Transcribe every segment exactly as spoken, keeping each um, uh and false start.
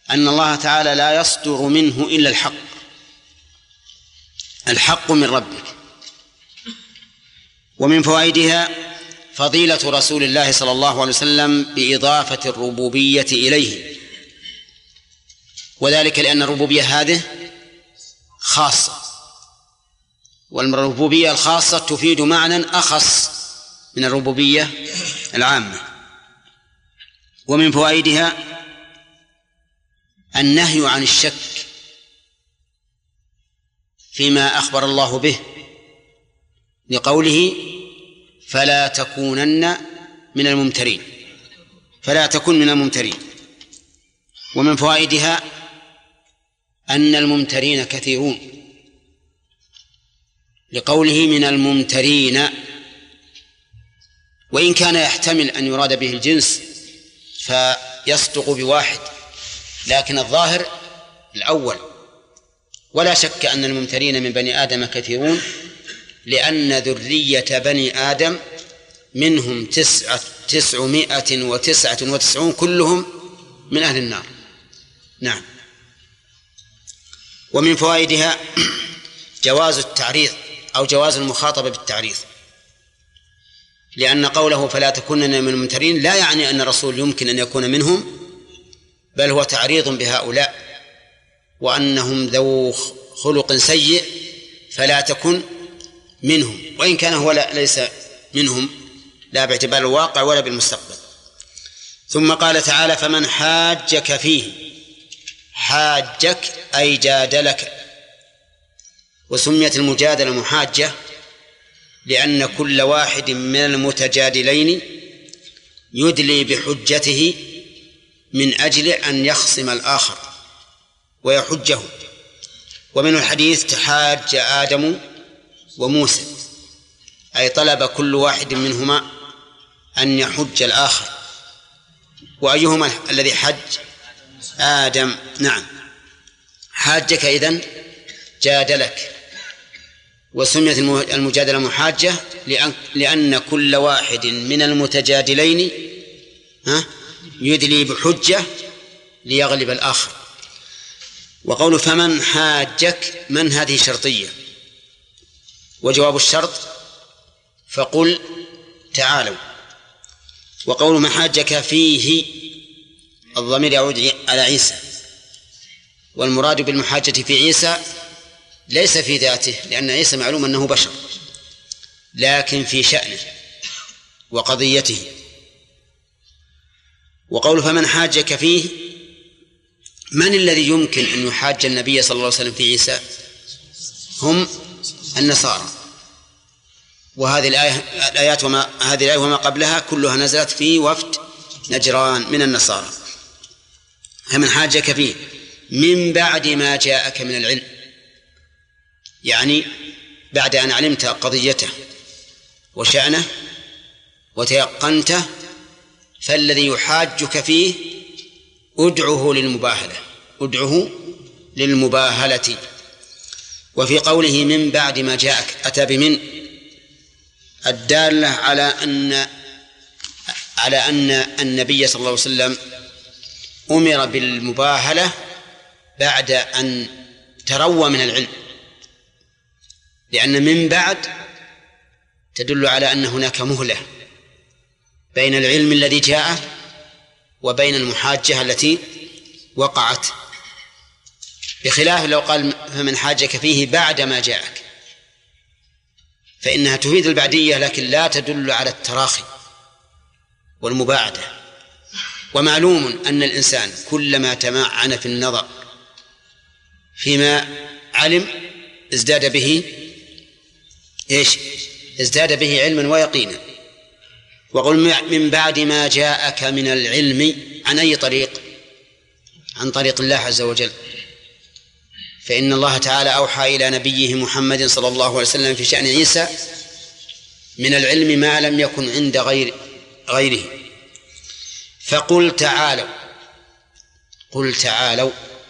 أن الله تعالى لا يصدر منه إلا الحق، الحق من ربك. ومن فوائدها فضيلة رسول الله صلى الله عليه وسلم بإضافة الربوبية إليه، وذلك لأن الربوبية هذه خاصة، والربوبية الخاصة تفيد معنى أخص من الربوبية العامة. ومن فوائدها النهي عن الشك فيما أخبر الله به، لقوله فلا تكونن من الممترين، فلا تكن من الممترين. ومن فوائدها أن الممترين كثيرون، لقوله من الممترين، وإن كان يحتمل أن يراد به الجنس فيصدق بواحد، لكن الظاهر الأول. ولا شك أن الممترين من بني آدم كثيرون، لأن ذرية بني آدم منهم تسعة تسعمائة وتسعة وتسعون كلهم من أهل النار. نعم. ومن فوائدها جواز التعريض أو جواز المخاطبة بالتعريض، لأن قوله فلا تكونن من الممترين لا يعني أن الرسول يمكن أن يكون منهم، بل هو تعريض بهؤلاء وأنهم ذو خلق سيء، فلا تكن منهم، وإن كان هو ليس منهم لا باعتبار الواقع ولا بالمستقبل. ثم قال تعالى فمن حاجك فيه، حاجك أي جادلك. وسميت المجادلة محاجة لأن كل واحد من المتجادلين يدلي بحجته من أجل أن يخصم الآخر ويحجه. ومن الحديث تحاج آدم وموسى، أي طلب كل واحد منهما أن يحج الآخر. وأيهما الذي حج؟ آدم. نعم. حاجك إذن جادلك. وسميت المجادلة محاجة لأن كل واحد من المتجادلين يدلي بحجة ليغلب الآخر. وقول فمن حاجك، من هذه شرطية، وجواب الشرط فقل تعالوا. وقول من حاجك فيه الضمير يعود على عيسى، والمراد بالمحاجة في عيسى ليس في ذاته، لأن عيسى معلوم أنه بشر، لكن في شأنه وقضيته. وقول فمن حاجك فيه، من الذي يمكن أن يحاج النبي صلى الله عليه وسلم في عيسى؟ هم النصارى. وهذه الآية الآيات وما هذه الآية وما قبلها كلها نزلت في وفد نجران من النصارى. فمن حاجك فيه من بعد ما جاءك من العلم، يعني بعد أن علمت قضيته وشأنه وتيقنته، فالذي يحاجك فيه ادعه للمباهلة، ادعه للمباهلة. وفي قوله من بعد ما جاءك أتى بمن الدالة على أن على أن النبي صلى الله عليه وسلم أمر بالمباهلة بعد أن تروى من العلم، لأن من بعد تدل على أن هناك مهلة بين العلم الذي جاء وبين المحاجة التي وقعت، بخلاف لو قال فمن حاجك فيه بعد ما جاءك، فإنها تفيد البعدية لكن لا تدل على التراخي والمباعدة. ومعلوم أن الإنسان كلما تمعن في النظر فيما علم ازداد به إيش؟ ازداد به علما ويقينا. وقل من بعد ما جاءك من العلم، عن أي طريق؟ عن طريق الله عز وجل. فإن الله تعالى أوحى إلى نبيه محمد صلى الله عليه وسلم في شأن عيسى من العلم ما لم يكن عند غير غيره. فقل تعالوا، قل تعالوا،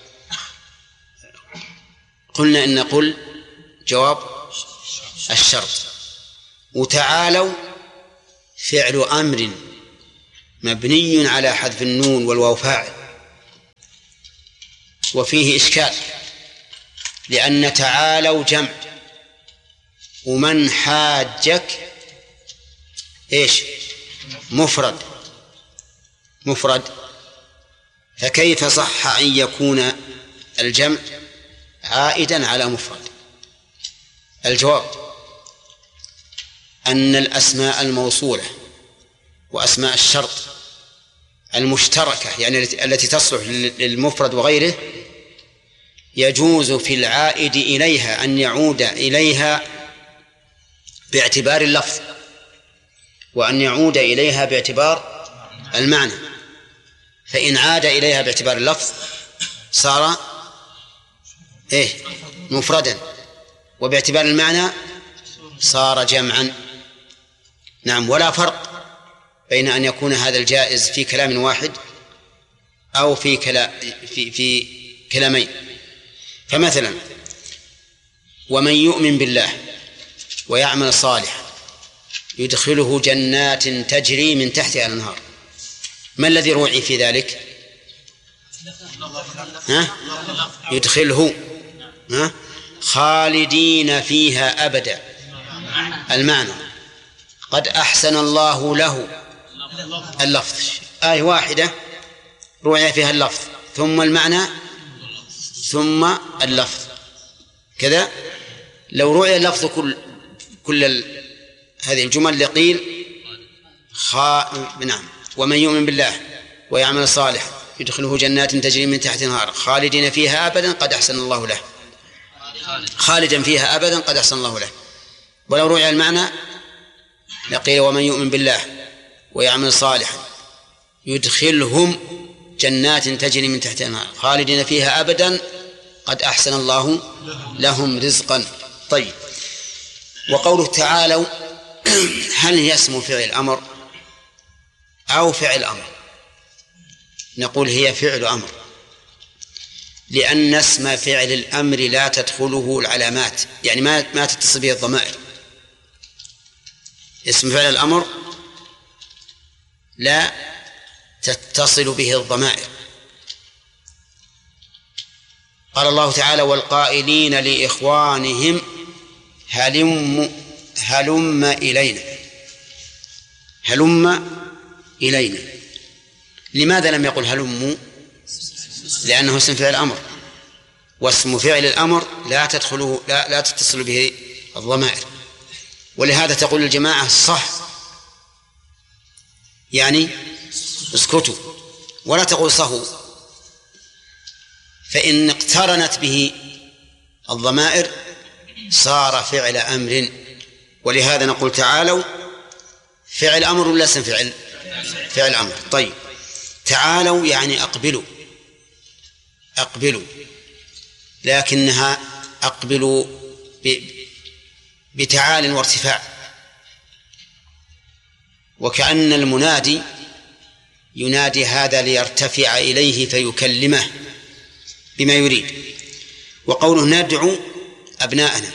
قلنا إن قل جواب الشرط، وتعالوا فعل أمر مبني على حذف النون والواو فاعل، وفيه إشكال، لأن تعالوا جمع، ومن حاجك إيش؟ مفرد مفرد فكيف صح أن يكون الجمع عائدا على مفرد؟ الجواب أن الأسماء الموصولة وأسماء الشرط المشتركة، يعني التي تصلح للمفرد وغيره، يجوز في العائد إليها أن يعود إليها باعتبار اللفظ، وأن يعود إليها باعتبار المعنى. فإن عاد إليها باعتبار اللفظ صار إيه؟ مفردا، وباعتبار المعنى صار جمعا. نعم، ولا فرق بين أن يكون هذا الجائز في كلام واحد أو في كلا في في كلامين. فمثلا ومن يؤمن بالله ويعمل صالحا يدخله جنات تجري من تحتها الأنهار، ما الذي روعي في ذلك؟ ها؟ يدخله ها؟ خالدين فيها أبدا، المعنى قد أحسن الله له اللفظ، آية واحدة روعي فيها اللفظ ثم المعنى ثم اللفظ كذا. لو روعي اللفظ كل كل ال... هذه الجمل لقيل خا... نعم ومن يؤمن بالله ويعمل صالحا يدخله جنات تجري من تحتها الأنهار خالدين فيها أبدا قد أحسن الله له، خالدا فيها أبدا قد أحسن الله له. ولو روعي المعنى لقيل ومن يؤمن بالله ويعمل صالحا يدخلهم جنات تجري من تحتها الأنهار خالدين فيها أبدا قد أحسن الله لهم رزقا. طيب، وقوله تعالوا هل هي اسم فعل أمر أو فعل أمر؟ نقول هي فعل أمر، لأن اسم فعل الأمر لا تدخله العلامات، يعني ما ما تتصل به الضمائر. اسم فعل الأمر لا تتصل به الضمائر. قال الله تعالى والقائلين لإخوانهم هلم هلم إلينا، هلم إلينا. لماذا لم يقل هلم؟ لأنه اسم فعل الأمر، واسم فعل الأمر لا تدخله لا, لا تتصل به الضمائر. ولهذا تقول الجماعة صح، يعني اسكتوا، ولا تقول صهوا، فإن اقترنت به الضمائر صار فعل أمر. ولهذا نقول تعالوا فعل أمر ولا اسم فعل؟ فعل أمر. طيب، تعالوا يعني أقبلوا، أقبلوا، لكنها أقبلوا بتعال وارتفاع، وكأن المنادي ينادي هذا ليرتفع إليه فيكلمه بما يريد. وقوله ندعو أبناءنا،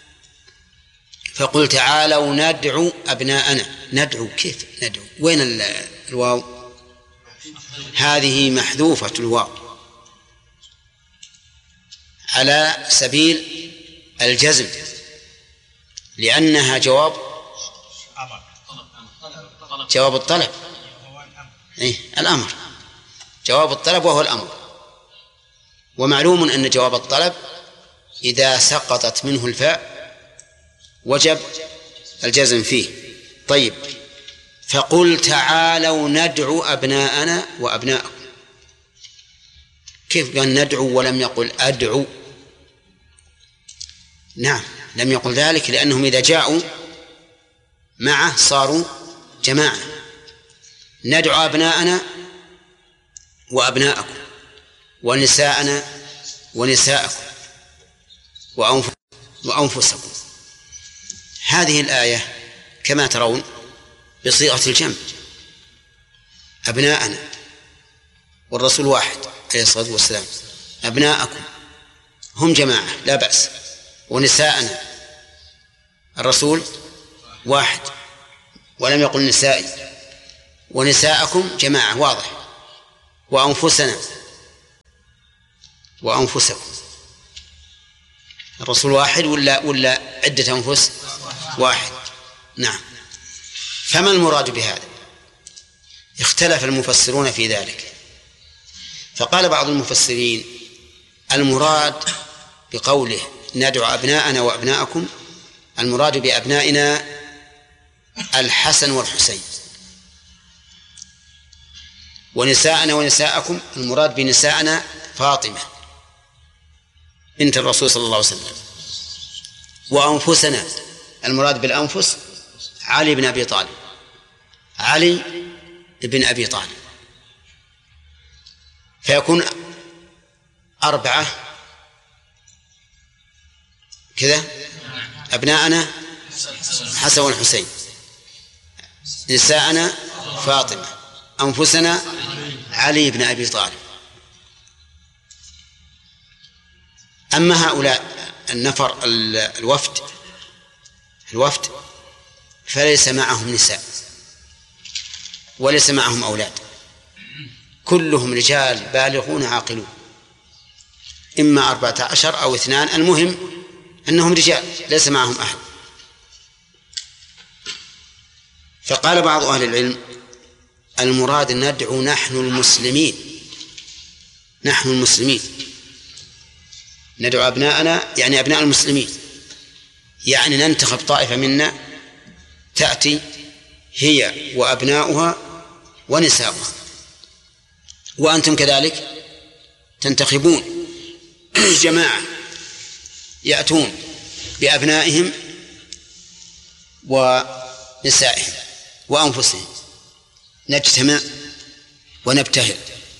فقل تعالوا ندعو أبناءنا. ندعو كيف ندعو؟ وين الواو؟ هذه محذوفة الواو على سبيل الجزم، لأنها جواب جواب الطلب. إيه؟ الأمر جواب الطلب وهو الأمر. ومعلوم أن جواب الطلب إذا سقطت منه الفاء وجب الجزم فيه. طيب، فقل تعالوا ندعو أبناءنا وأبناءكم. كيف قال ندعو ولم يقل أدعو؟ نعم، لم يقل ذلك لأنهم إذا جاءوا معه صاروا جماعة. ندعو أبناءنا وأبناءكم ونساءنا ونساءكم وأنفسكم. هذه الآية كما ترون بصيغة الجمع، أبناءنا والرسول واحد عليه الصلاة والسلام، أبناءكم هم جماعة لا بأس، ونساءنا الرسول واحد ولم يقل نسائي، ونساءكم جماعة واضح، وأنفسنا وأنفسكم. الرسول واحد ولا ولا عدة أنفس؟ واحد. نعم. فما المراد بهذا؟ اختلف المفسرون في ذلك، فقال بعض المفسرين المراد بقوله ندعو أبناءنا وأبناءكم، المراد بأبنائنا الحسن والحسين، ونساءنا ونساءكم المراد بنساءنا فاطمة بنت الرسول صلى الله عليه وسلم، وأنفسنا المراد بالأنفس علي بن أبي طالب، علي بن أبي طالب، فيكون أربعة كذا: أبناءنا حسن والحسين، نساءنا فاطمة، أنفسنا علي بن أبي طالب. أما هؤلاء النفر الوفد الوفد فليس معهم نساء وليس معهم أولاد، كلهم رجال بالغون عاقلون، إما أربعة عشر أو اثنان، المهم أنهم رجال ليس معهم أحد. فقال بعض أهل العلم المراد ندعو نحن المسلمين، نحن المسلمين ندعو أبناءنا يعني أبناء المسلمين، يعني ننتخب طائفة منا تأتي هي وأبناؤها ونساؤها، وأنتم كذلك تنتخبون جماعة يأتون بأبنائهم ونسائهم وأنفسهم، نجتمع ونبتهل.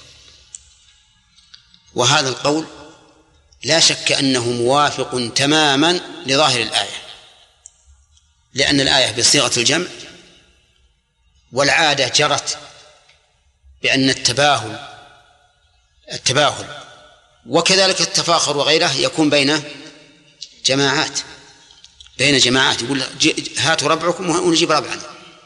وهذا القول لا شك أنه موافق تماما لظاهر الآية، لأن الآية بصيغة الجمع، والعادة جرت بأن التباهل التباهل وكذلك التفاخر وغيره يكون بين جماعات بين جماعات يقول هاتوا ربعكم ونجيب ربعنا.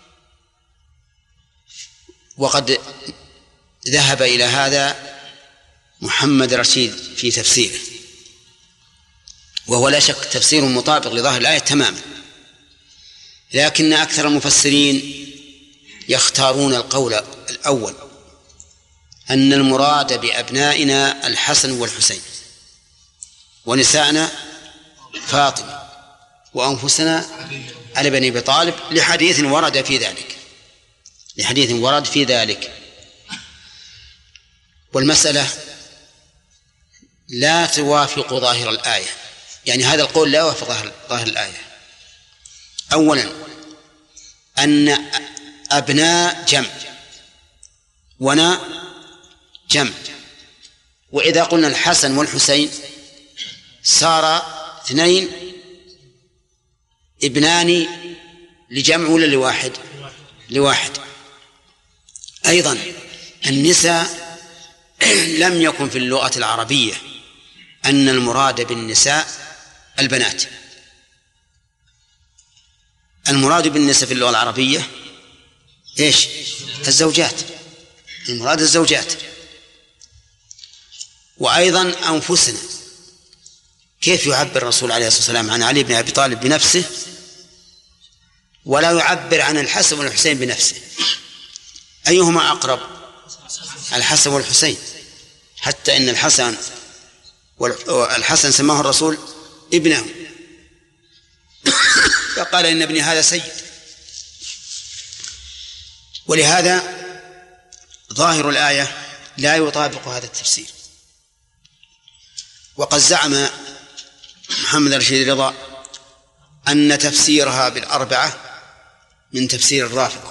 وقد ذهب إلى هذا محمد رشيد في تفسيره، وهو لا شك تفسير مطابق لظاهر الآية تماما، لكن أكثر المفسرين يختارون القول الأول، أن المراد بأبنائنا الحسن والحسين، ونساءنا فاطمة، وأنفسنا علي بن أبي طالب، لحديث ورد في ذلك لحديث ورد في ذلك والمسألة لا توافق ظاهر الآية، يعني هذا القول لا يوافق ظاهر الآية. أولا أن أبناء جمع ونا جمع، وإذا قلنا الحسن والحسين صار اثنين ابنان لجمع ولا لواحد؟ لواحد. أيضا النساء لم يكن في اللغة العربية أن المراد بالنساء البنات، المراد بالنساء في اللغة العربية إيش؟ الزوجات، المراد الزوجات. وأيضا أنفسنا، كيف يعبر الرسول عليه الصلاة والسلام عن علي بن أبي طالب بنفسه ولا يعبر عن الحسن والحسين بنفسه؟ أيهما أقرب؟ الحسن والحسين، حتى إن الحسن والحسن سماه الرسول ابنه، فقال إن ابني هذا سيد. ولهذا ظاهر الآية لا يطابق هذا التفسير. وقد زعم محمد رشيد رضا أن تفسيرها بالأربعة من تفسير الرافضة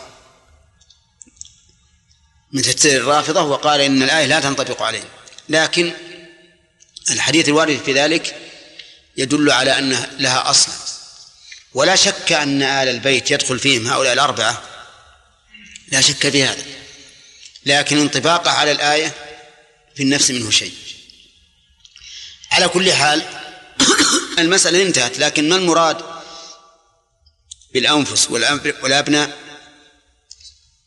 من تفسير الرافضة وقال إن الآية لا تنطبق عليه، لكن الحديث الوارد في ذلك يدل على أن لها أصلا، ولا شك أن آل البيت يدخل فيهم هؤلاء الأربعة، لا شك في هذا، لكن انطباقه على الآية في النفس منه شيء. على كل حال المسألة انتهت، لكن ما المراد بالأنفس والأبناء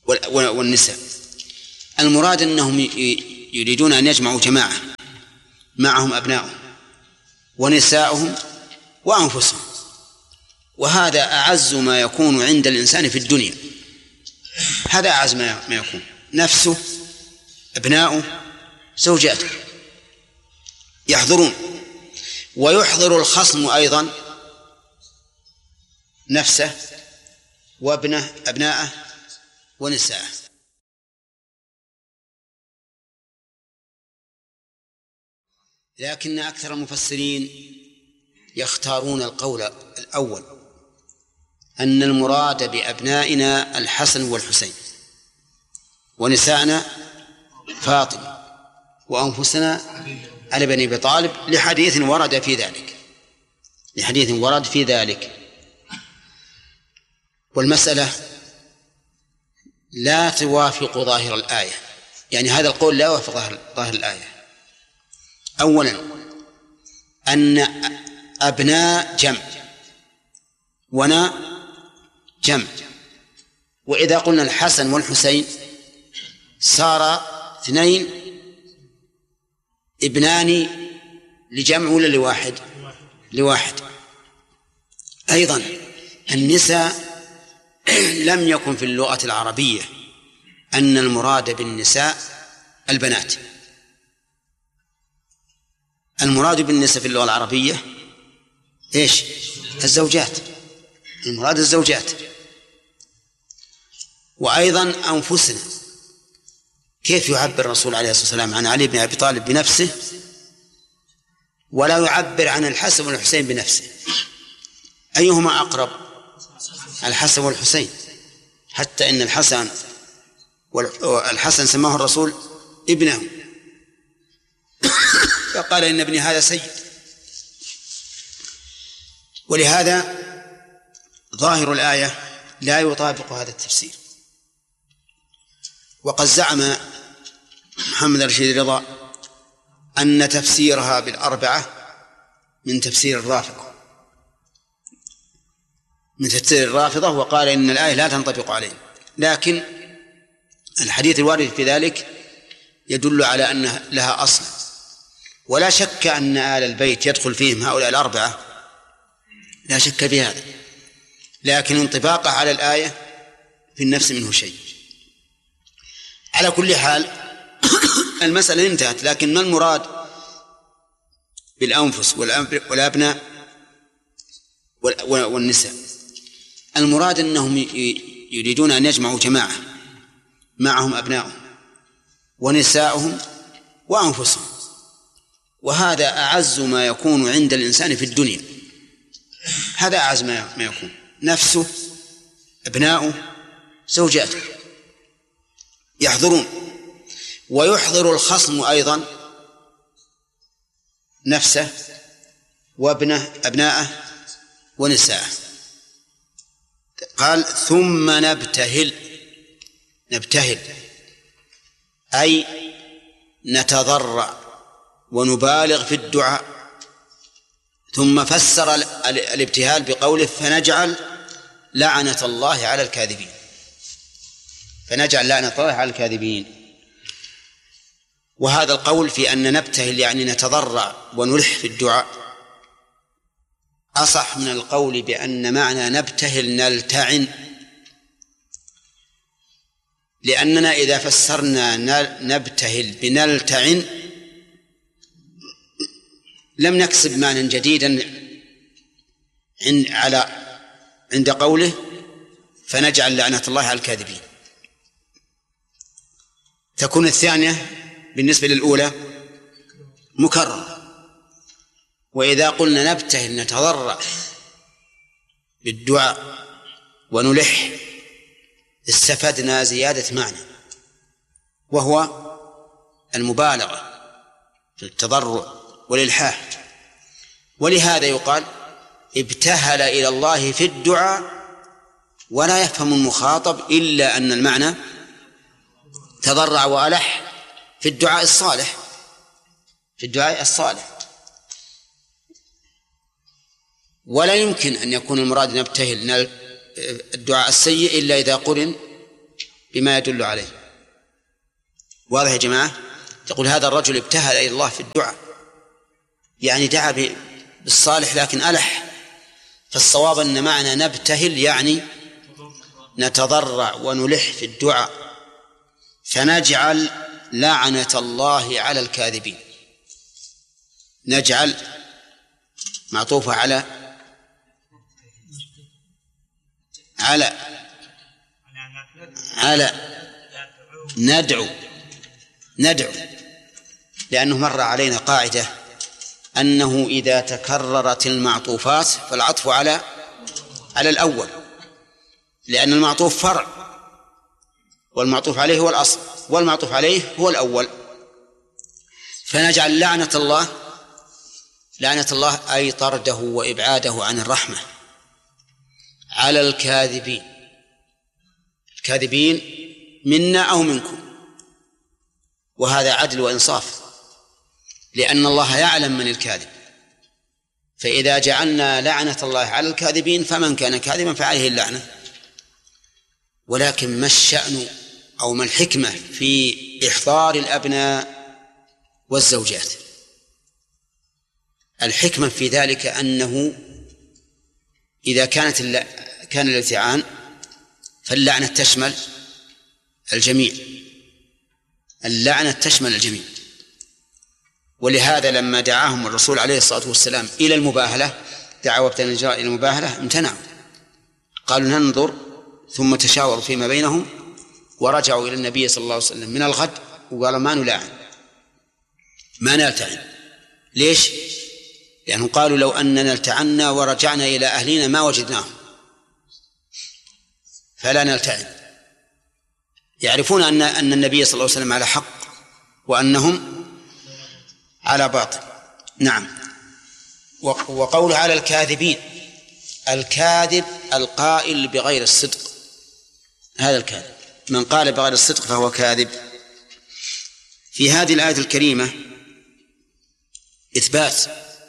والنساء؟ المراد أنهم يريدون أن يجمعوا جماعة معهم أبناؤهم ونساؤهم وأنفسهم، وهذا أعز ما يكون عند الإنسان في الدنيا. هذا أعز ما يكون، نفسه، أبناؤه، زوجاته يحضرون. ويحضر الخصم أيضا نفسه وابنه أبناءه ونساءه. لكن أكثر المفسرين يختارون القول الأول، أن المراد بأبنائنا الحسن والحسين، ونساءنا فاطمة، وأنفسنا علي بن أبي طالب، لحديث ورد في ذلك لحديث ورد في ذلك والمسألة لا توافق ظاهر الآية، يعني هذا القول لا يوافق ظاهر الآية. أولا أن أبناء جمع ونا جمع، وإذا قلنا الحسن والحسين صار اثنين ابنان لجمع ولا لواحد؟ لواحد. أيضا النساء لم يكن في اللغة العربية أن المراد بالنساء البنات، المراد بالنساء في اللغة العربية إيش؟ الزوجات، المراد الزوجات. وأيضا أنفسنا، كيف يعبر الرسول عليه الصلاة والسلام عن علي بن أبي طالب بنفسه ولا يعبر عن الحسن والحسين بنفسه؟ أيهما أقرب؟ الحسن والحسين، حتى إن الحسن والحسن سماه الرسول ابنه، فقال إن ابني هذا سيد. ولهذا ظاهر الآية لا يطابق هذا التفسير. وقد زعم محمد رشيد رضا أن تفسيرها بالأربعة من تفسير الرافضة من تفسير الرافضة وقال إن الآية لا تنطبق عليه، لكن الحديث الوارد في ذلك يدل على أن لها أصل، ولا شك أن آل البيت يدخل فيهم هؤلاء الأربعة، لا شك في هذا، لكن انطباقه على الآية في النفس منه شيء. على كل حال المسألة انتهت، لكن ما المراد بالأنفس والأبناء والنساء؟ المراد أنهم يريدون أن يجمعوا جماعة معهم أبناؤهم ونساؤهم وأنفسهم، وهذا أعز ما يكون عند الإنسان في الدنيا. هذا أعز ما يكون، نفسه، أبناؤه، زوجاته يحضرون. ويحضر الخصم أيضا نفسه وابنه أبناءه ونساءه. قال ثم نبتهل نبتهل أي نتضرع ونبالغ في الدعاء. ثم فسر الابتهال بقوله فنجعل لعنة الله على الكاذبين فنجعل لعنة الله على الكاذبين. وهذا القول في أن نبتهل يعني نتضرع ونلح في الدعاء أصح من القول بأن معنى نبتهل نلتعن، لأننا إذا فسرنا نبتهل بنلتعن لم نكسب معنى جديدا على عند قوله فنجعل لعنة الله على الكاذبين. تكون الثانية بالنسبة للأولى مكررة. وإذا قلنا نبتهل نتضرع بالدعاء ونلح استفدنا زيادة معنى، وهو المبالغة في التضرع والإلحاح. ولهذا يقال ابتهل إلى الله في الدعاء، ولا يفهم المخاطب إلا أن المعنى تضرع وألح في الدعاء الصالح في الدعاء الصالح ولا يمكن أن يكون المراد نبتهل الدعاء السيء إلا إذا قرن بما يدل عليه. واضح يا جماعة؟ تقول هذا الرجل ابتهل إلى الله في الدعاء يعني دعا بالصالح لكن ألح. فالصواب أن معنى نبتهل يعني نتضرع ونلح في الدعاء. فنجعل لعنة الله على الكاذبين. نجعل معطوفة على على على ندعو ندعو لأنه مر علينا قاعدة أنه إذا تكررت المعطوفات فالعطف على على الأول، لأن المعطوف فرع والمعطوف عليه هو الأصل والمعطوف عليه هو الأول. فنجعل لعنة الله لعنة الله أي طرده وإبعاده عن الرحمة على الكاذبين. الكاذبين منا أو منكم، وهذا عدل وإنصاف، لأن الله يعلم من الكاذب. فإذا جعلنا لعنة الله على الكاذبين فمن كان كاذبا فعليه اللعنة. ولكن ما الشأن أو ما الحكمة في إحضار الأبناء والزوجات؟ الحكمة في ذلك أنه إذا كانت كان الالتعان فاللعنة تشمل الجميع، اللعنة تشمل الجميع. ولهذا لما دعاهم الرسول عليه الصلاة والسلام إلى المباهلة، دعوا ابتنى النجار إلى المباهلة، امتنعوا، قالوا ننظر، ثم تشاوروا فيما بينهم ورجعوا إلى النبي صلى الله عليه وسلم من الغد وقالوا ما نلاعن ما نلتعن. ليش؟ لأنهم قالوا لو أننا التعنا ورجعنا إلى أهلنا ما وجدناهم، فلا نلتعن. يعرفون أن أن النبي صلى الله عليه وسلم على حق وأنهم على باطل. نعم. وقوله على الكاذبين، الكاذب القائل بغير الصدق، هذا الكاذب، من قال بغير الصدق فهو كاذب. في هذه الآية الكريمة إثبات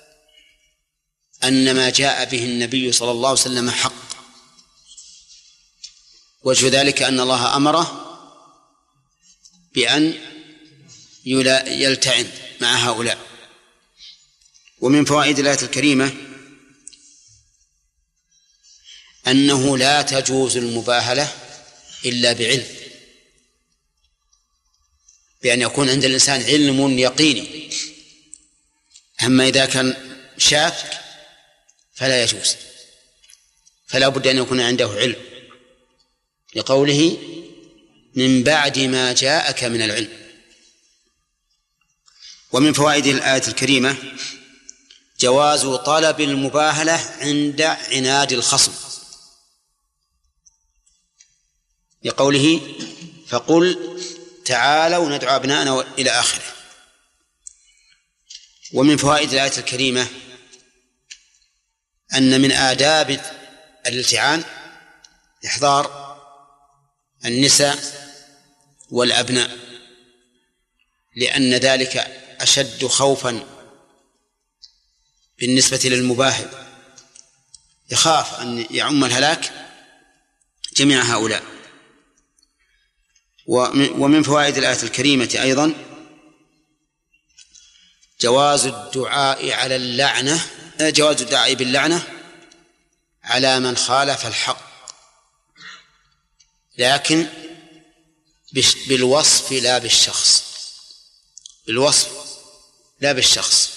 أن ما جاء به النبي صلى الله عليه وسلم حق. وجه ذلك أن الله أمره بأن يلتعن مع هؤلاء. ومن فوائد الآية الكريمة أنه لا تجوز المباهلة إلا بعلم، بأن يكون عند الإنسان علم يقيني. أما إذا كان شاك فلا يجوز، فلا بد أن يكون عنده علم، لقوله من بعد ما جاءك من العلم. ومن فوائد الآية الكريمة جواز طلب المباهلة عند عناد الخصم، لقوله فقل تعالوا ندعو أبناءنا إلى آخره. ومن فوائد الآية الكريمة أن من آداب الالتعان إحضار النساء والأبناء، لأن ذلك أشد خوفا بالنسبة للمباهل، يخاف أن يعم الهلاك جميع هؤلاء. ومن فوائد الآية الكريمة أيضا جواز الدعاء على اللعنة جواز الدعاء باللعنة على من خالف الحق، لكن بالوصف لا بالشخص، بالوصف لا بالشخص.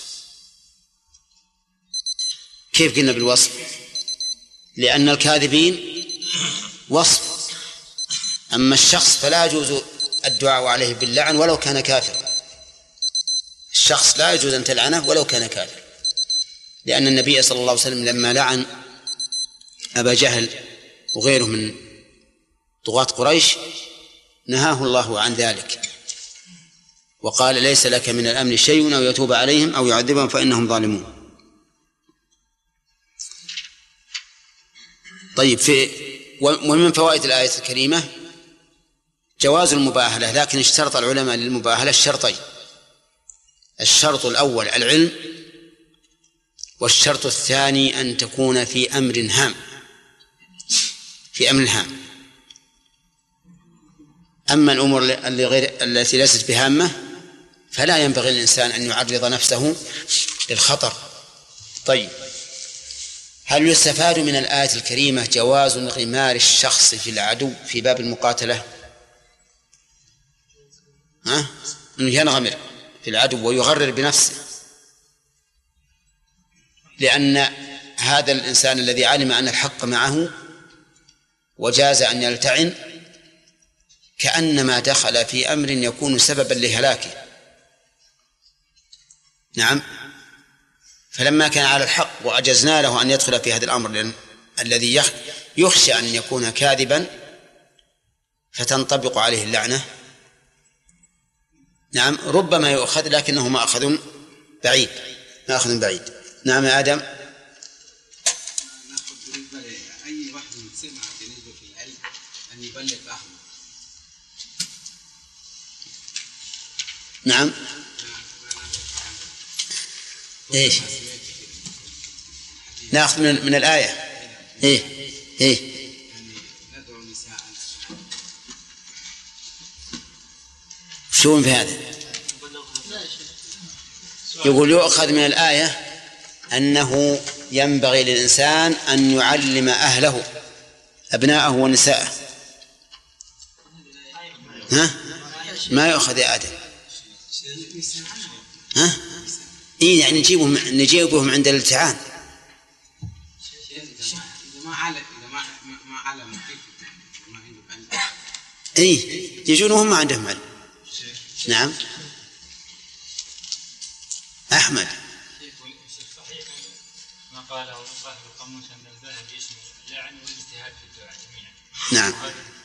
كيف قلنا بالوصف؟ لأن الكاذبين وصف، أما الشخص فلا يجوز الدعاء عليه باللعن ولو كان كافرا. الشخص لا يجوز أن تلعنه ولو كان كافر، لأن النبي صلى الله عليه وسلم لما لعن أبا جهل وغيره من طغاة قريش نهاه الله عن ذلك، وقال ليس لك من الأمر شيء أو يتوب عليهم أو يعذبهم فإنهم ظالمون. طيب، في ومن فوائد الآية الكريمة جواز المباهلة، لكن اشترط العلماء للمباهلة الشرطين: الشرط الأول العلم، والشرط الثاني أن تكون في أمر هام في أمر هام. أما الأمور اللي غير التي ليست بهامة فلا ينبغي للإنسان أن يعرض نفسه للخطر. طيب، هل يستفاد من الآية الكريمة جواز انغمار الشخص في العدو في باب المقاتلة؟ ها؟ أنه ينغمر في العدو ويغرر بنفسه، لأن هذا الإنسان الذي علم أن الحق معه وجاز أن يلتعن كأنما دخل في أمر يكون سببا لهلاكه. نعم، فلما كان على الحق وأجزنا له أن يدخل في هذا الأمر، لأن الذي يخشى أن يكون كاذبا فتنطبق عليه اللعنة، نعم، ربما يؤخذ، لكنه ما أخذ بعيد، ما أخذ بعيد. نعم يا آدم. ناخذ بالنسبة لأي واحد سمع بالنسبة في العلم أن يبلغ أهله. نعم. إيش نأخذ من, من الآية؟ إيه إيه شو في هذا؟ يقول يؤخذ من الآية أنه ينبغي للإنسان أن يعلم أهله أبناءه ونساءه. ها؟ ما يؤخذ يا آدم. ها؟ إيه يعني نجيبهم نجيبهم عند الالتعان. إيه يجونهم ما عندهم علم. نعم أحمد. ما قاله صاحب القاموس أن الذهب يشمل اللعن والاجتهاد في الدعاء جميعا. نعم،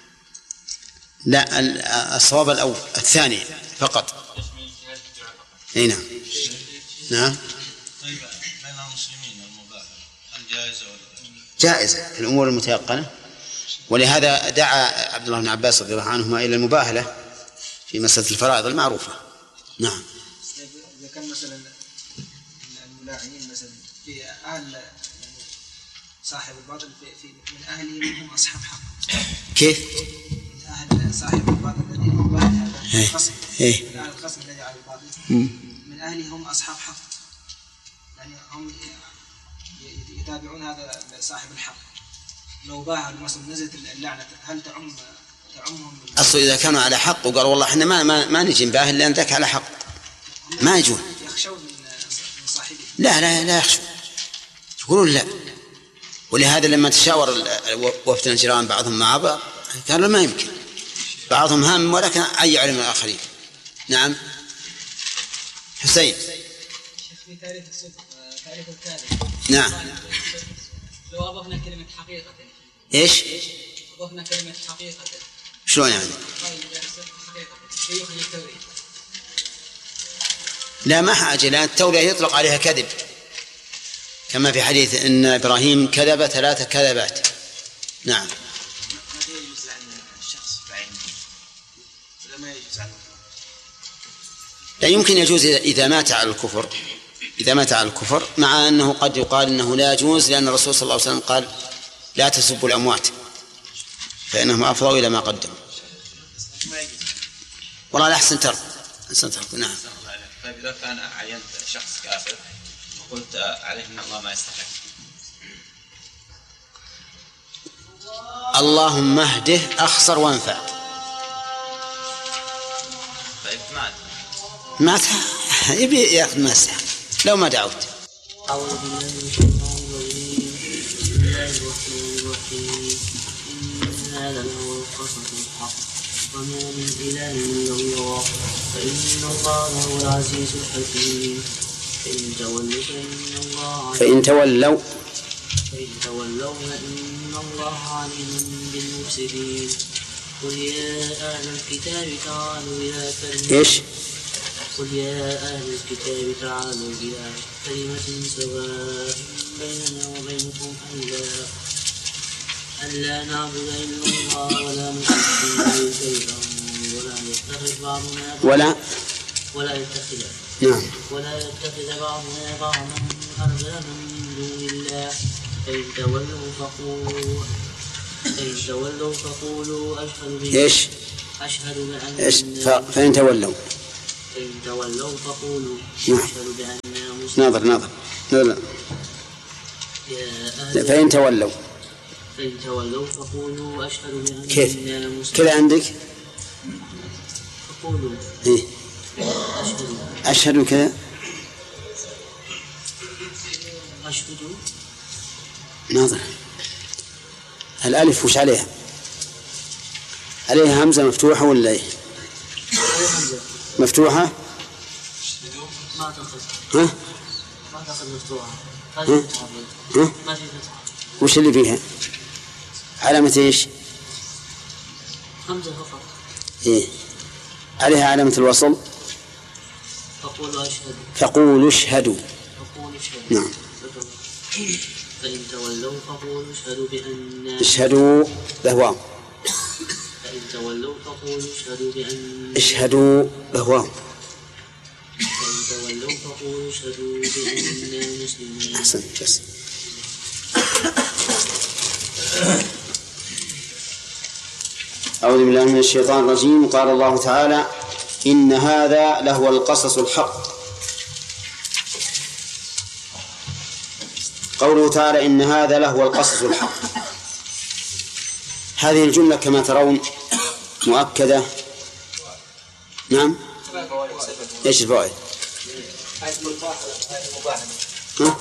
لا الصواب الأول الثاني فقط. يشمل الاجتهاد في الدعاء فقط. أي نعم. نعم. طيب بين المسلمين المباحة هل جائزة ولا جائزة في الأمور المتيقنة، ولهذا دعا عبد الله بن عباس رضي الله عنهما إلى المباهلة في مسألة الفرائض المعروفة. نعم. إذا كان مثلا الملاعنين مثلا في أهل يعني صاحب الباطل في, في من أهلهم هم أصحاب حق. كيف؟ من أهل صاحب الباطل الذي هم هذا الخصم. إيه. من أهل الخصم الذي على الباطل. من أهلهم أصحاب حق. يعني هم يتابعون هذا صاحب الحق. لو باهوا مثلا نزلت اللعنة هل تعم تعمهم؟ أصل إذا كانوا على حق وقالوا والله إحنا ما ما, ما نجي نباهل لأن ذاك على حق ما يجون. يخشون من صاحبه. لا لا لا يخشون، يقولون لا. ولهذا لما تشاور وفد الجيران بعضهم مع بعض قالوا ما يمكن، بعضهم هام ولكن أي علم الآخرين. نعم حسين. في تعريف الصدق تعريف الكاذب. نعم. لو أضفنا كلمة حقيقة. إيش؟ أضفنا كلمة حقيقة. شلون يعني؟ لا ما حاجة، لأن التورية يطلق عليها كذب، كما في حديث إن إبراهيم كذب ثلاث كذبات. نعم. ماذا يجوز عن الشخص بعينه؟ ولا ما يجوز عنه؟ لا يمكن يجوز إذا مات على الكفر، إذا مات على الكفر، مع أنه قد يقال أنه لا يجوز، لأن الرسول صلى الله عليه وسلم قال لا تسبوا الأموات فإنهم أفضوا إلى ما قدموا. والله لا أحسن ترك أحسن ترك. نعم. طيب إذا كان عينت شخص كافر وقلت عليه أن الله ما يستحق، اللهم اهده أخسر وانفع. طيب مات مات يبي يأخذ ما يستحق لو ما دعوت. أعوذ بالله من الشيطان الرجيم. بسم الله الرحمن الرحيم. إن هذا لهو القصص الحق وما من إله إلا الله فإن الله هو العزيز الحكيم. فإن تولوا فإن الله فإن تولوا فإن تولوا فإن الله عليم بالمفسدين. قل يا أهل الكتاب تعالوا إلى كلمة إيش؟ قل يا أهل الكتاب تعالوا إلى كلمة سواء بيننا وبينكم ألا ألا نعبد إلا الله ولا نشرك به شيئا ولا يتخذ بعضنا ولا ولا يتخذ نعم ولا يتخذ بعضنا بعضا أربابا من دون الله. فإن تولوا فقولوا فإن تولوا فقولوا أشهد بأن إيش؟ أشهد بأن إيش؟ فإن تولوا فإن تولوا فقولوا نعم. أشهد بأننا مسلم. ناظر ناظر ناظر يا أهل فإن تولوا فإن تولوا فقولوا أشهد بأننا كيف مسلمون. كذا عندك فقولوا إيه؟ أشهد أشهد كذا أشهد ناظر الألف وش عليها؟ عليها همزة مفتوحة ولا إيه؟ مفتوحة؟ ما أعتقد ها؟ ما أعتقد مفتوحة. ها؟ هذه فتحة. ها؟ ما في فتحة. وش اللي فيها؟ علامة إيش؟ همزة فقط. إيه؟ عليها علامة الوصل. فقولوا أشهد فقولوا اشهدوا. فقولوا اشهد. نعم. فإن تولوا فقولوا اشهدوا بأننا اشهدوا بهوام. فإن تولوا فقولوا اشهدوا بأننا اشهدوا بهوام. فإن تولوا فقولوا اشهدوا بأننا مسلمون. أحسن بس. أعوذ بالله من الشيطان الرجيم. قال الله تعالى إن هذا لهو القصص الحق. قوله تعالى إن هذا لهو القصص الحق، هذه الجملة كما ترون مؤكدة. نعم. إيش الفوائد؟ ها؟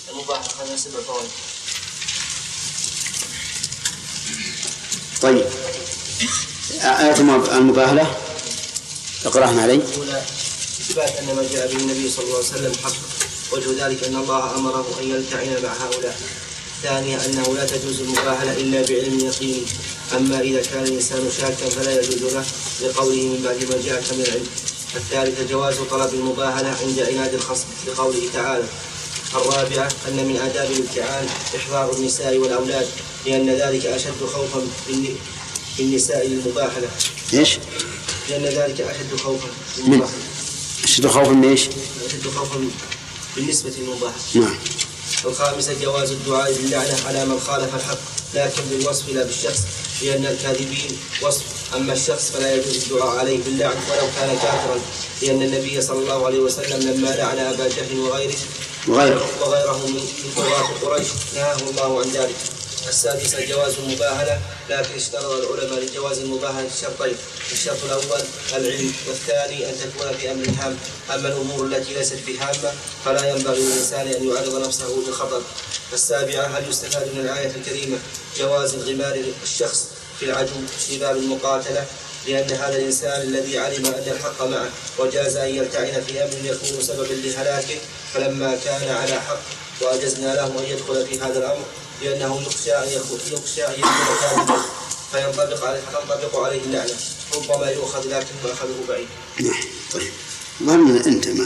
طيب آية المباهلة اقرأها علي. إثبات أن ما جاء به النبي صلى الله عليه وسلم حق، وجه ذلك أن الله أمره أن يلتعن مع هؤلاء. ثانيا أنه لا تجوز المباهلة إلا بعلم يقين، أما إذا كان الإنسان شاكا فلا يجوز له لقوله من بعد ما جاءك من العلم. الثالث جواز طلب المباهلة عند عناد الخصم لقوله تعالى. الرابعة أن من آداب الامتحان إحضار النساء والأولاد، لأن ذلك أشد خوفا بالنساء للمباهلة. إيش؟ لأن ذلك أشد خوفا بالمباهلة. أشد خوفا من إيش؟ أشد خوفا بالنسبة للمباهلة. نعم. الخامسة جواز الدعاء باللعنة على من خالف الحق، لكن بالوصف لا بالشخص، لأن الكاذبين وصف، أما الشخص فلا يجوز الدعاء عليه باللعن ولو كان كافرا، لأن النبي صلى الله عليه وسلم لما لعن أبا جهل وغيره وغيره, وغيره من طغاة قريش نهاه الله عن ذلك. السادسة جواز المباهلة، لكن اشترط العلماء لجواز المباهلة شرطين: الشرط الأول العلم، والثاني أن تكون في أمر هام. أما الأمور التي ليست بهامة فلا ينبغي للإنسان أن يعرض نفسه للخطر. السابعة هل يستفاد من الآية الكريمة جواز انغمار الشخص في العدو شباب المقاتلة، لأن هذا الإنسان الذي علم أن الحق معه وجاز أن يلتعن في أمر يكون سببا لهلاكه، فلما كان على حق وأجزنا له أن يدخل في هذا الأمر، لأنه يخشى أن يكون كاذبا فينطبق عليه تنطبق عليه اللعنة، ربما يؤخذ لكن مأخذه بعيد. طيب ظن أنت ما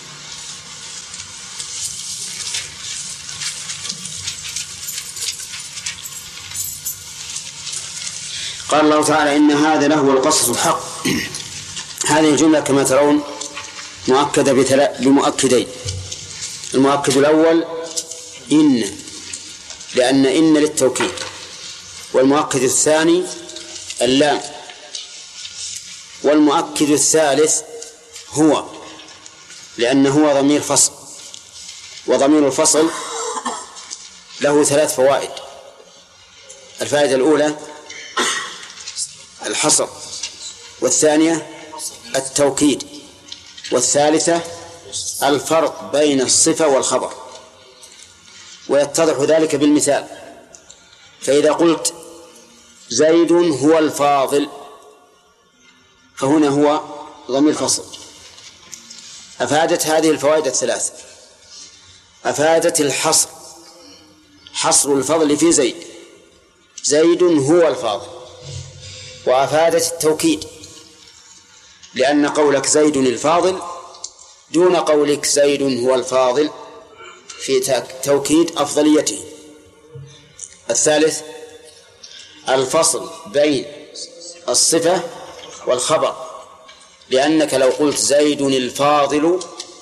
قال الله تعالى إن هذا لهو القصص الحق. هذه الجملة كما ترون مؤكدة بمؤكدين. المؤكد الأول إن، لأن إن للتوكيد، والمؤكد الثاني اللام، والمؤكد الثالث هو، لأنه هو ضمير فصل، وضمير الفصل له ثلاث فوائد. الفائدة الأولى الحصر، والثانية التوكيد، والثالثة الفرق بين الصفة والخبر. ويتضح ذلك بالمثال. فإذا قلت زيد هو الفاضل، فهنا هو ضمير فصل. أفادت هذه الفوائد الثلاث. أفادت الحصر، حصر الفضل في زيد، زيد هو الفاضل. وأفادت التوكيد، لأن قولك زيد الفاضل دون قولك زيد هو الفاضل في توكيد أفضليته. الثالث الفصل بين الصفة والخبر، لأنك لو قلت زيد الفاضل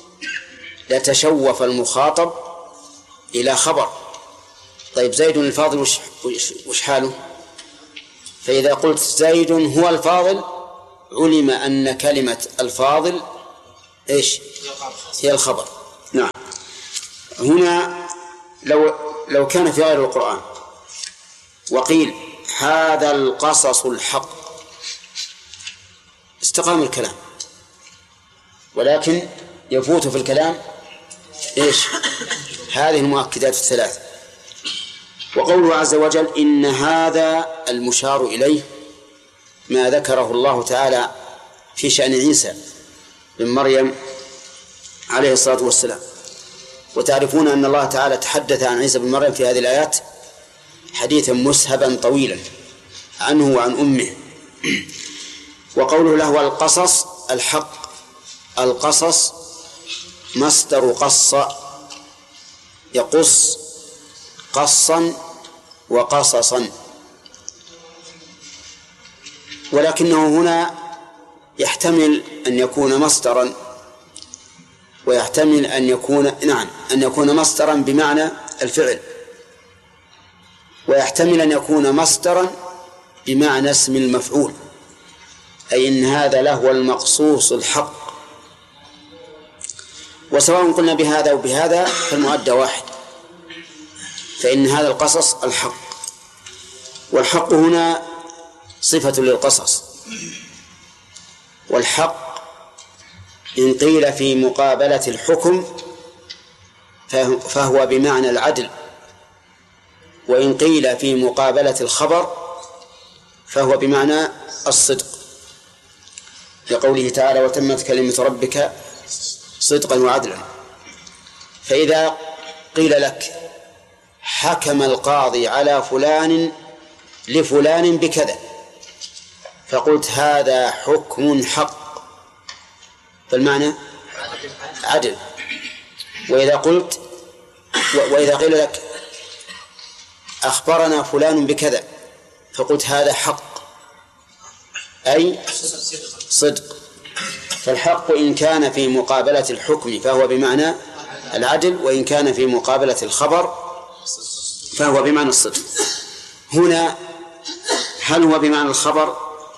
لتشوف المخاطب إلى خبر. طيب زيد الفاضل وش, وش حاله؟ فإذا قلت زيد هو الفاضل علم أن كلمة الفاضل إيش؟ هي الخبر. نعم. هنا لو لو كان في غير القرآن وقيل هذا القصص الحق استقام الكلام، ولكن يفوت في الكلام إيش؟ هذه المؤكدات الثلاث. وقوله عز وجل إن هذا المشار إليه ما ذكره الله تعالى في شأن عيسى بن مريم عليه الصلاة والسلام. وتعرفون أن الله تعالى تحدث عن عيسى بن مريم في هذه الآيات حديثا مسهبا طويلا عنه وعن أمه. وقوله له القصص الحق، القصص مصدر قص يقص قصا وقصصا، ولكنه هنا يحتمل أن يكون مصدرا ويحتمل أن يكون نعم أن يكون مصدرا بمعنى الفعل، ويحتمل أن يكون مصدرا بمعنى اسم المفعول، أي إن هذا له المقصوص الحق. وسواء قلنا بهذا أو بهذا فالمؤدى واحد، فإن هذا القصص الحق. والحق هنا صفة للقصص، والحق إن قيل في مقابلة الحكم فهو بمعنى العدل، وإن قيل في مقابلة الخبر فهو بمعنى الصدق، لقوله تعالى وتمت كلمة ربك صدقا وعدلا. فإذا قيل لك حكم القاضي على فلان لفلان بكذا فقلت هذا حكم حق، فالمعنى عدل. وإذا قلت وإذا قيل لك أخبرنا فلان بكذا فقلت هذا حق أي صدق. فالحق إن كان في مقابلة الحكم فهو بمعنى العدل، وإن كان في مقابلة الخبر فهو بمعنى الصدق. هنا هل هو بمعنى الخبر؟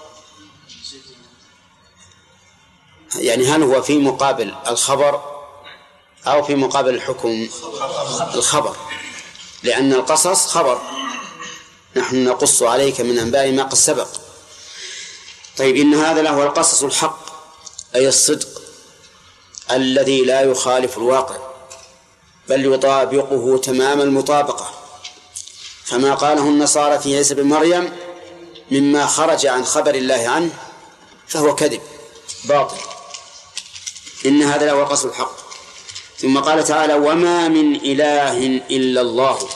يعني هل هو في مقابل الخبر أو في مقابل الحكم؟ الخبر، لأن القصص خبر، نحن نقص عليك من أنباء ما قد سبق. طيب إن هذا له القصص الحق أي الصدق الذي لا يخالف الواقع بل يطابقه تمام المطابقة، فما قاله النصارى في عيسى بن مريم مما خرج عن خبر الله عنه فهو كذب باطل. إن هذا له القصص الحق. ثم قال تعالى وما من إله إلا الله.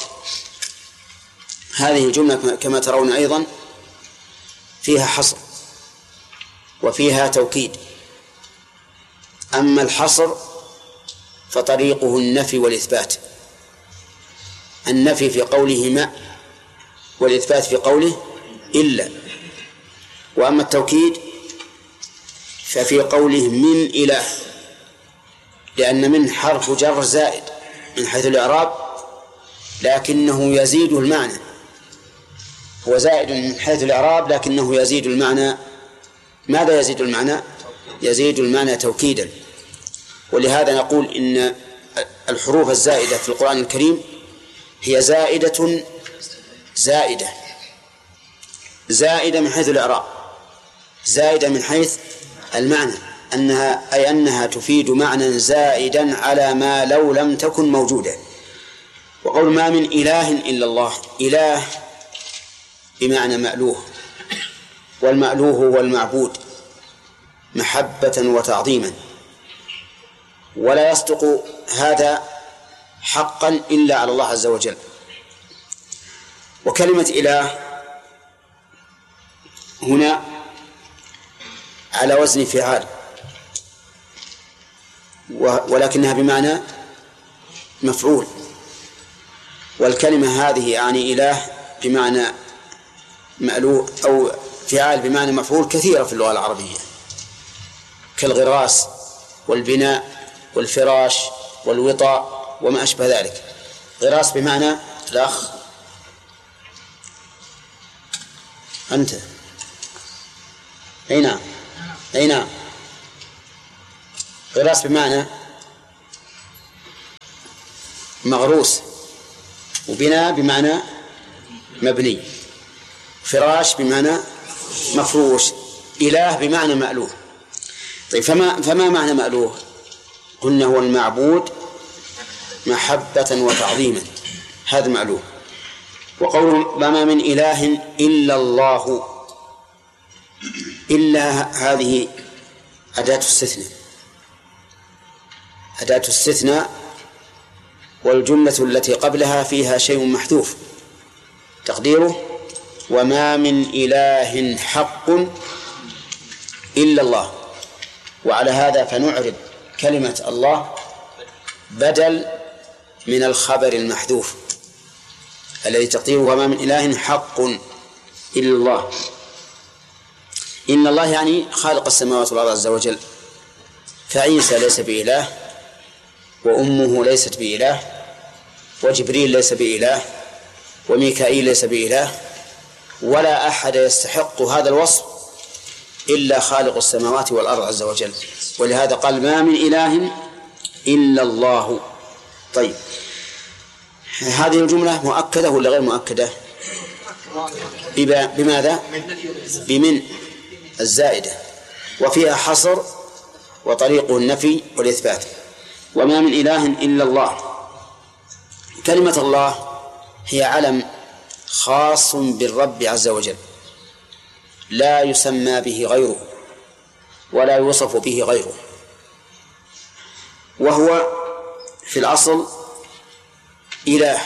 هذه الجملة كما ترون أيضا فيها حصر وفيها توكيد. أما الحصر فطريقه النفي والإثبات، النفي في قوله ما والإثبات في قوله إلا. وأما التوكيد ففي قوله من إله، لأن من حرف جر زائد من حيث الإعراب لكنه يزيد المعنى، هو زائد من حيث الإعراب لكنه يزيد المعنى. ماذا يزيد المعنى؟ يزيد المعنى توكيدا. ولهذا نقول إن الحروف الزائدة في القرآن الكريم هي زائدة زائدة زائدة من حيث الإعراب، زائدة من حيث المعنى، أنها أي أنها تفيد معنى زائدا على ما لو لم تكن موجودة. وقول ما من إله إلا الله، إله بمعنى مألوه، والمألوه هو المعبود محبة وتعظيما، ولا يصدق هذا حقا إلا على الله عز وجل. وكلمة إله هنا على وزن فعال، ولكنها بمعنى مفعول. والكلمة هذه يعني إله بمعنى مألوه أو فعال بمعنى مفعول كثيرة في اللغة العربية، كالغراس والبناء والفراش والوطاء وما أشبه ذلك. غراس بمعنى الأخ أنت أي نعم أي نعم غراس بمعنى مغروس، وبناء بمعنى مبني، فراش بمعنى مفروش، إله بمعنى مألوه. طيب فما, فما معنى مألوه؟ قلنا هو المعبود محبة وتعظيما، هذا مألوه. وقول ما من إله إلا الله، إلا هذه أداة استثناء، أداة استثناء، والجملة التي قبلها فيها شيء محذوف تقديره وما من إله حق إلا الله. وعلى هذا فنعرب كلمة الله بدل من الخبر المحذوف الذي تقديره وما من إله حق إلا الله. إن الله يعني خالق السماوات والأرض عز وجل، فعيسى ليس بإله، وأمه ليست بإله، وجبريل ليس بإله، وميكائيل ليس بإله، ولا أحد يستحق هذا الوصف إلا خالق السماوات والأرض عز وجل. ولهذا قال ما من إله إلا الله. طيب هذه الجملة مؤكدة ولا غير مؤكدة؟ بماذا؟ بمن الزائدة، وفيها حصر وطريقه النفي والإثبات. وما من إله إلا الله. كلمة الله هي علم خاص بالرب عز وجل، لا يسمى به غيره ولا يوصف به غيره، وهو في الأصل إله،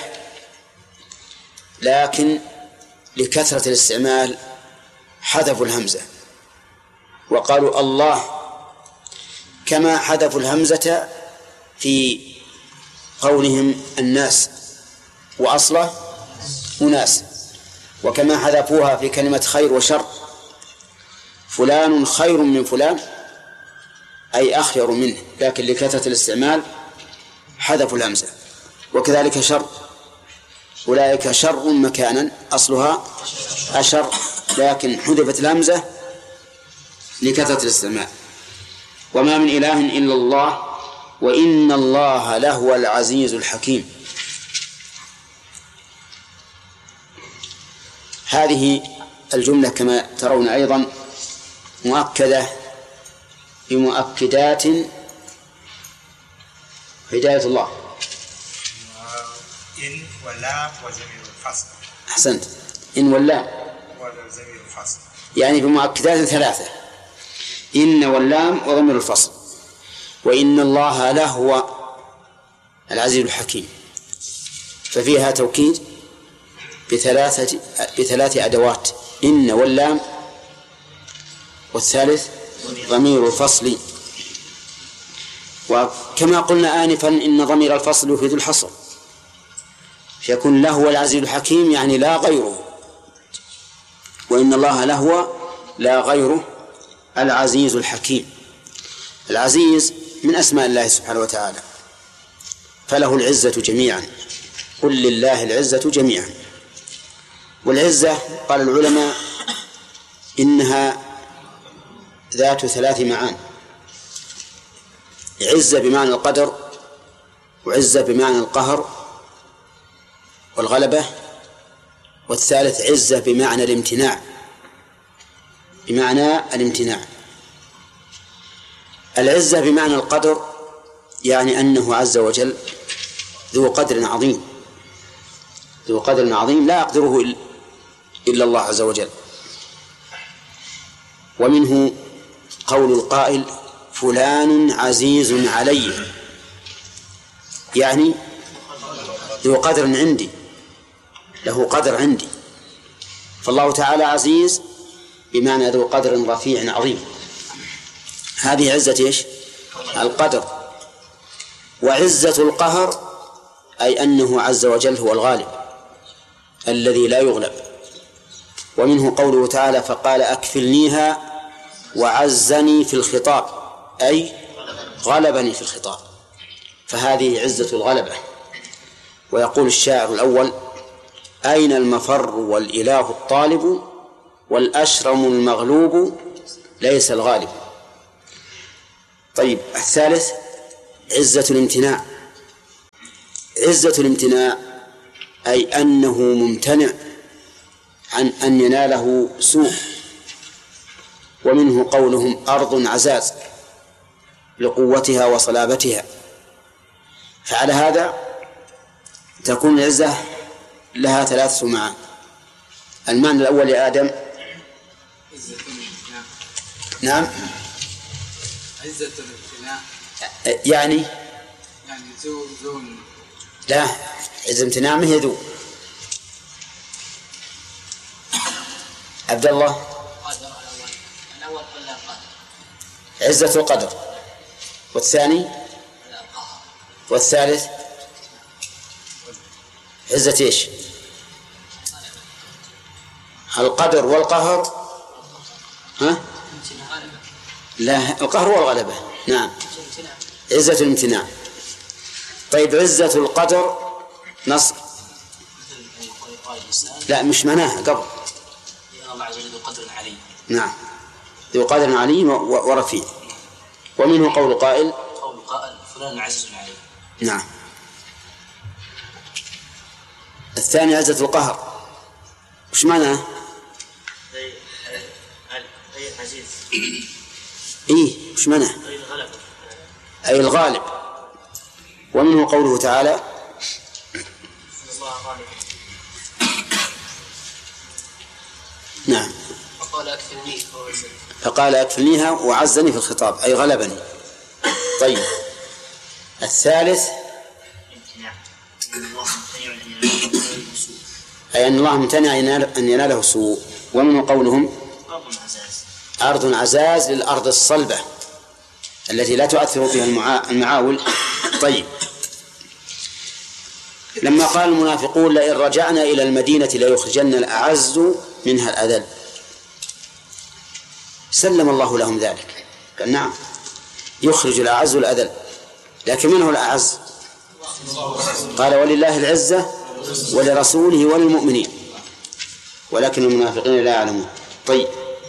لكن لكثرة الاستعمال حذفوا الهمزة وقالوا الله، كما حذفوا الهمزة في قولهم الناس وأصله أناس، وكما حذفوها في كلمة خير وشر، فلان خير من فلان أي أخير منه، لكن لكثرة الاستعمال حذفوا الهمزة. وكذلك شر، أولئك شر مكانا أصلها أشر، لكن حذفت الهمزة لكثرة الاستعمال. وما من إله إلا الله وإن الله لهو العزيز الحكيم. هذه الجملة كما ترون أيضا مؤكدة بمؤكدات هداية الله. إن واللام وزمير الفصل. أحسنت، إن واللام وزمير الفصل، يعني بمؤكدات ثلاثة: إن واللام وضمير الفصل. وإن الله لهو العزيز الحكيم، ففيها توكيد بثلاثة بثلاث أدوات: إن واللام، والثالث ضمير الفصل. وكما قلنا آنفا إن ضمير الفصل يفيد الحصر، فيكون لهو العزيز الحكيم يعني لا غيره، وإن الله لهو لا غيره العزيز الحكيم. العزيز من أسماء الله سبحانه وتعالى، فله العزة جميعا، قل لله العزة جميعا. والعزة قال العلماء إنها ذات ثلاث معان: عزة بمعنى القدر، وعزة بمعنى القهر والغلبة، والثالث عزة بمعنى الامتناع، بمعنى الامتناع. العزة بمعنى القدر يعني أنه عز وجل ذو قدر عظيم، ذو قدر عظيم لا يقدره إلا الله عز وجل. ومنه قول القائل فلان عزيز علي، يعني ذو قدر عندي، له قدر عندي. فالله تعالى عزيز بمعنى ذو قدر رفيع عظيم. هذه عزة إيش؟ القدر. وعزة القهر أي أنه عز وجل هو الغالب الذي لا يغلب. ومنه قوله تعالى فقال أكفلنيها وعزني في الخطاب، أي غلبني في الخطاب، فهذه عزة الغلبة. ويقول الشاعر الأول أين المفر والإله الطالب والأشرم المغلوب ليس الغالب. طيب الثالث عزة الامتناع، عزة الامتناع أي أنه ممتنع عن أن يناله سوء. ومنه قولهم أرض عزاز لقوتها وصلابتها. فعلى هذا تكون العزة لها ثلاث معاني. المعنى الأول يا آدم. عزة الامتناع. نعم. عزة الامتناع يعني يعني ذو ذو لا، عزة الامتناع ما هي ذو. عبد الله. الأول قلنا القدر. عزة القدر. والثاني والثالث عزة ايش؟ القدر والقهر. ها؟ لا، القهر والغلبة. نعم، عزة الامتناع. طيب عزة القدر نص. لا، مش معناها قبل. الله عز وجل ذو قدر علي. نعم، ذو قدر علي ورفيع. ومنه قول قائل قول قائل فلان عزيز علي. نعم. الثاني عزة القهر، وش معناه؟ أي أي عزيز. إيه، وش معناه؟ أي الغلبة. أي الغالب. ومنه قوله تعالى الله غالب. نعم. فقال أكفلني فوزني. فقال أكفلنيها وعزني في الخطاب أي غلبني. طيب الثالث أي أن الله امتنع أن يناله سوء. ومنه قولهم أرض عزاز للأرض الصلبة التي لا تؤثر فيها المعاول. طيب لما قال المنافقون لئن رجعنا إلى المدينة ليخرجن الأعز منها الأذل، سلم الله لهم ذلك، قال نعم يخرج الأعز الأذل، لكن من هو الأعز؟ قال ولله العزة ولرسوله وللمؤمنين ولكن المنافقين لا يعلمون. طيب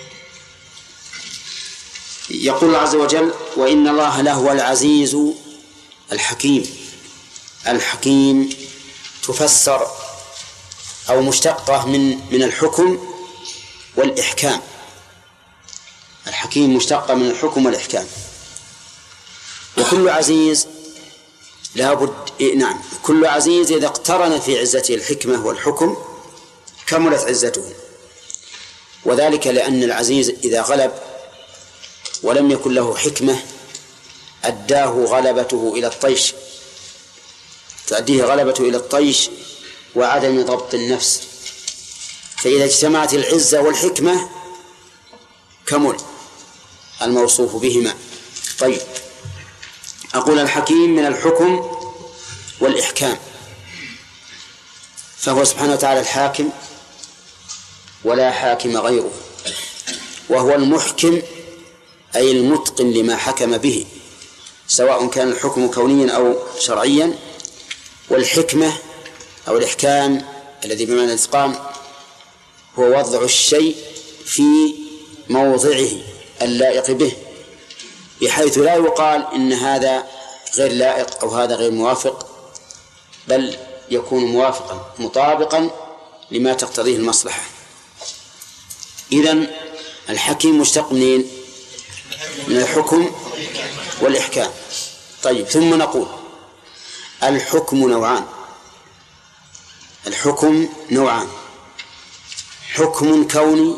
يقول الله عز وجل وإن الله لهو العزيز الحكيم. الحكيم تفسر أو مشتقة من من الحكم والإحكام. الحكيم مشتقة من الحكم والإحكام. وكل عزيز لابد نعم كل عزيز إذا اقترن في عزته الحكمة والحكم كملت عزته، وذلك لأن العزيز إذا غلب ولم يكن له حكمة أداه غلبته إلى الطيش، تؤديه غلبته إلى الطيش وعدم ضبط النفس. فإذا اجتمعت العزة والحكمة كمل الموصوف بهما. طيب أقول الحكيم من الحكم والإحكام، فهو سبحانه وتعالى الحاكم ولا حاكم غيره، وهو المحكم أي المتقن لما حكم به سواء كان الحكم كونيا أو شرعيا. والحكمة أو الإحكام الذي بمعنى الإتقان هو وضع الشيء في موضعه اللائق به بحيث لا يقال إن هذا غير لائق أو هذا غير موافق، بل يكون موافقا مطابقا لما تقتضيه المصلحة. إذن الحكيم مشتق منين؟ من الحكم والإحكام. طيب ثم نقول الحكم نوعان. الحكم نوعان، حكم كوني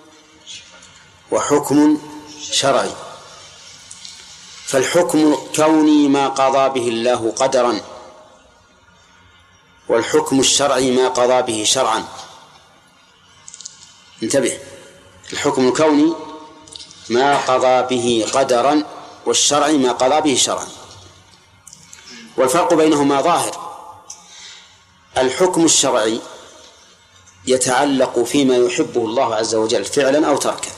وحكم شرعي. فالحكم الكوني ما قضى به الله قدرا، والحكم الشرعي ما قضى به شرعا. انتبه، الحكم الكوني ما قضى به قدرا والشرعي ما قضى به شرعا، والفرق بينهما ظاهر. الحكم الشرعي يتعلق فيما يحبه الله عز وجل فعلا أو تركا،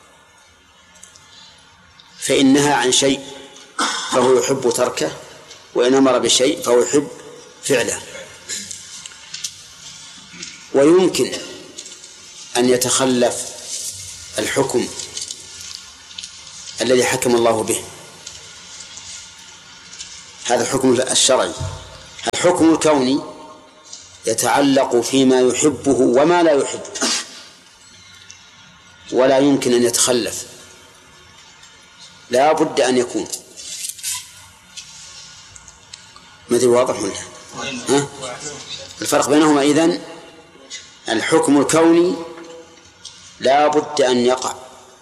فإن نهى عن شيء فهو يحب تركه، وإن أمر بشيء فهو يحب فعله. ويمكن أن يتخلف الحكم الذي حكم الله به، هذا الحكم الشرعي، الحكم الكوني يتعلق فيما يحبه وما لا يحبه، ولا يمكن أن يتخلف، لا بد أن يكون. مثل واضح ولا ها؟ الفرق بينهما إذن الحكم الكوني لا بد أن يقع،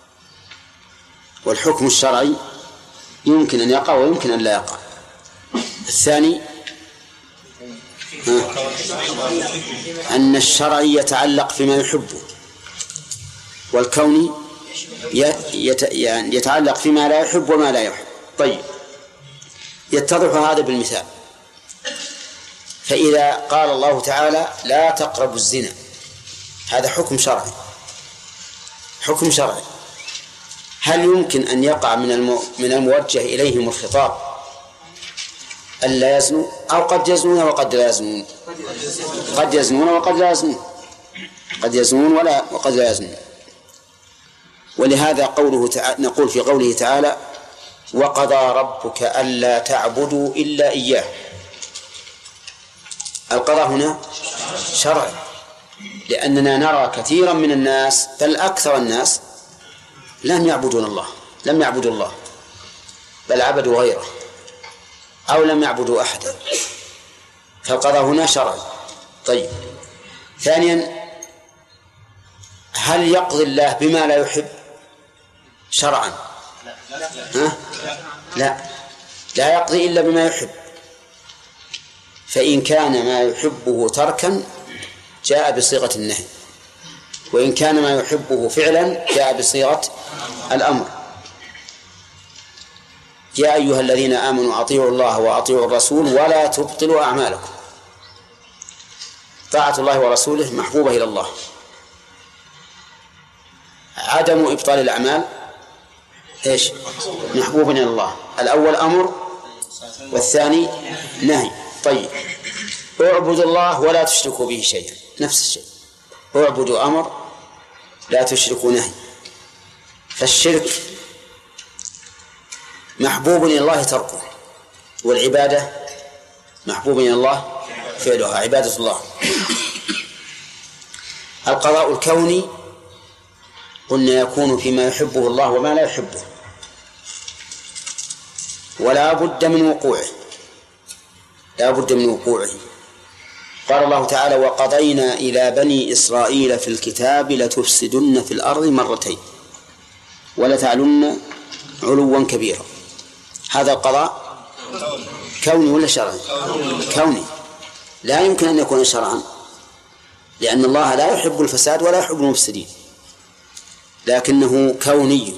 والحكم الشرعي يمكن أن يقع ويمكن أن لا يقع. الثاني أن الشرعي يتعلق فيما يحبه، والكوني يتعلق فيما لا يحب وما لا يحب. طيب، يتضح هذا بالمثال. فإذا قال الله تعالى لا تقربوا الزنا، هذا حكم شرعي، حكم شرعي. هل يمكن أن يقع من المو... من الموجه إليهم الخطاب ألا يزنوا؟ أو قد يزنون وقد لا يزنون، قد يزنون وقد لا يزنون، قد يزنون ولا وقد لا يزنون. ولهذا قوله تعالى نقول في قوله تعالى وقضى ربك ألا تعبدوا إلا إياه، القضاء هنا شرعي، لأننا نرى كثيرا من الناس بل أكثر الناس لم يعبدون الله، لم يعبدوا الله بل عبدوا غيره أو لم يعبدوا أحدا، فالقضاء هنا شرعي. طيب، ثانيا هل يقضي الله بما لا يحب شرعا؟ ها؟ لا، لا يقضي إلا بما يحب. فإن كان ما يحبه تركا جاء بصيغة النهي، وإن كان ما يحبه فعلا جاء بصيغة الأمر. يا أيها الذين آمنوا أطيعوا الله وأطيعوا الرسول ولا تبطلوا أعمالكم. طاعة الله ورسوله محبوبة إلى الله، عدم إبطال الأعمال إيش؟ محبوب إلى الله. الأول أمر والثاني نهي. طيب، اعبدوا الله ولا تشركوا به شيئا، نفس الشيء، اعبدوا أمر لا تشركوا نهي. فالشرك محبوب إلى الله تركه، والعبادة محبوب إلى الله فعلها، عبادة الله. القضاء الكوني قلنا يكون فيما يحبه الله وما لا يحبه، ولا بد من وقوعه، لا بد من وقوعه. قال الله تعالى وقضينا إلى بني إسرائيل في الكتاب لتفسدن في الأرض مرتين ولتعلن علوا كبيرا. هذا القضاء كوني ولا شرعي؟ كوني، لا يمكن أن يكون شرعا، لأن الله لا يحب الفساد ولا يحب المفسدين، لكنه كوني.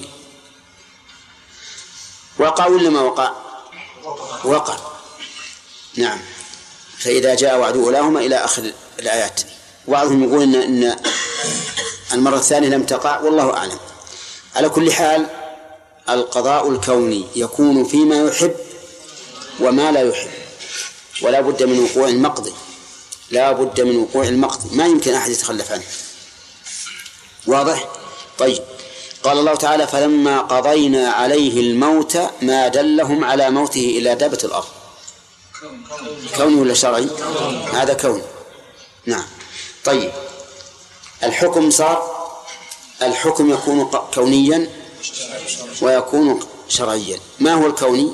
وقع ولا ما وقع؟ وقع، نعم. فإذا جاء وعد أولاهما إلى آخر الآيات. بعضهم يقول إن, إن المرة الثانية لم تقع، والله أعلم. على كل حال القضاء الكوني يكون فيما يحب وما لا يحب، ولا بد من وقوع المقضي، لا بد من وقوع المقضي، ما يمكن أحد يتخلف عنه. واضح؟ طيب، قال الله تعالى فلما قضينا عليه الموت ما دلهم على موته إلا دابة الأرض. كوني ولا شرعي؟ هذا كوني، نعم. طيب، الحكم صار، الحكم يكون كونيا ويكون شرعيا. ما هو الكوني؟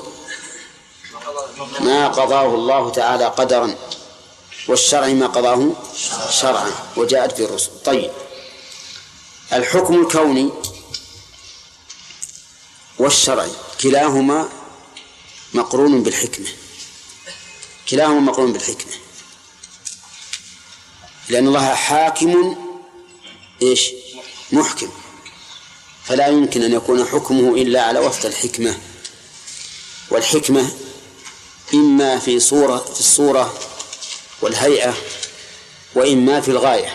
ما قضاه الله تعالى قدرا، والشرعي ما قضاه شرعا وجاءت في الرسل. طيب، الحكم الكوني والشرعي كلاهما مقرون بالحكمة، كلاهما مقرون بالحكمة، لأن الله حاكم إيش؟ محكم، فلا يمكن أن يكون حكمه إلا على وفق الحكمة. والحكمة إما في صورة في الصورة والهيئة، وإما في الغاية،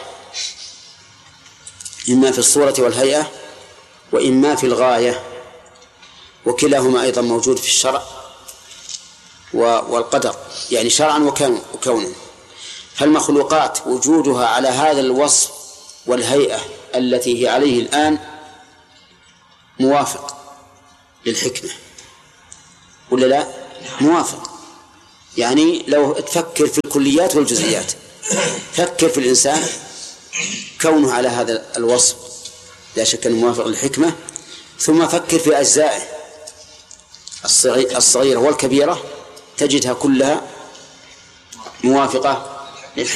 إما في الصورة والهيئة وإما في الغاية، وكلاهما أيضا موجود في الشرع والقدر، يعني شرعا وكونا. فالمخلوقات وجودها على هذا الوصف والهيئة التي هي عليه الآن موافق للحكمة ولا لا؟ موافق، يعني لو تفكر في الكليات والجزئيات، فكر في الإنسان كونه على هذا الوصف لا شك أنه موافق للحكمة، ثم فكر في أجزائه الصغيرة والكبيرة تجدها كلها موافقة